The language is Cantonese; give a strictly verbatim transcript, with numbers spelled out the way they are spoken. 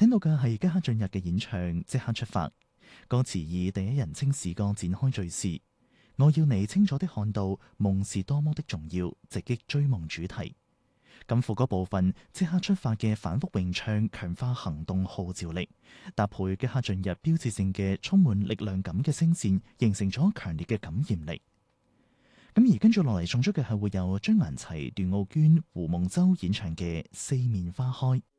聽到嘅係即刻進入嘅演唱《即刻出發》，歌詞以第一人稱視角展開敘事。我要你清楚的看到夢是多麼的重要，直擊追夢主題。咁副歌部分即刻出發嘅反覆詠唱，強化行動號召力，搭配即刻進入標誌性嘅充滿力量感嘅聲線，形成咗強烈嘅感染力。咁而跟住落嚟送出嘅係會有張顏齊、段奧娟、胡夢舟演唱嘅《四面花開》。